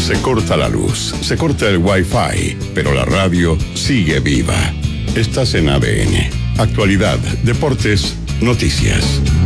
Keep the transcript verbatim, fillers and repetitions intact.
Se corta la luz, se corta el wifi, pero la radio sigue viva. Estás en A D N. Actualidad, deportes, noticias.